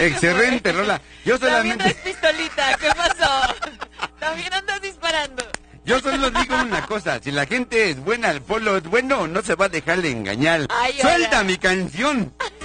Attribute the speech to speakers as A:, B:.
A: Excelente, Rola. Yo
B: También
A: solamente...
B: traes pistolita, ¿qué pasó? También andas disparando.
A: Yo solo digo una cosa, si la gente es buena, el pueblo es bueno, no se va a dejar de engañar.
B: Ay,
A: ¡Suelta
B: hola.
A: mi canción!